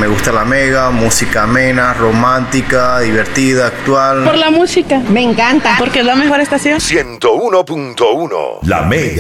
Me gusta la Mega, música amena, romántica, divertida, actual. Por la música. Me encanta. Porque es la mejor estación. 101.1 La Mega.